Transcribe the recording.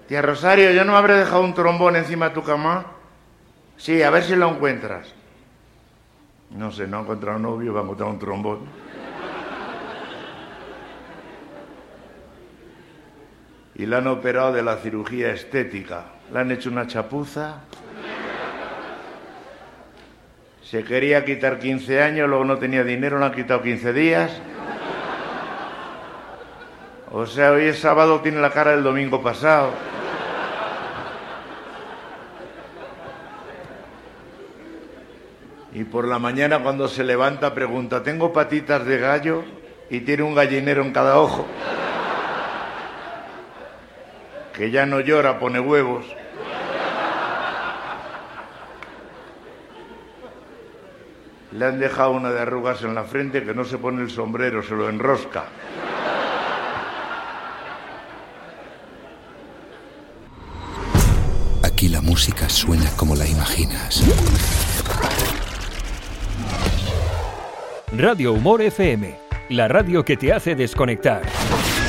Tía Rosario, ¿yo no me habré dejado un trombón encima de tu cama? Sí, a ver si lo encuentras. No sé, no ha encontrado un novio, va a encontrar un trombón. Y la han operado de la cirugía estética. Le han hecho una chapuza. Se quería quitar 15 años, luego no tenía dinero, le han quitado 15 días. O sea, hoy es sábado, tiene la cara del domingo pasado. Y por la mañana cuando se levanta pregunta, ¿tengo patitas de gallo? Y tiene un gallinero en cada ojo. Que ya no llora, pone huevos. Le han dejado una de arrugas en la frente que no se pone el sombrero, se lo enrosca. Aquí la música suena como la imaginas. Radio Humor FM, la radio que te hace desconectar.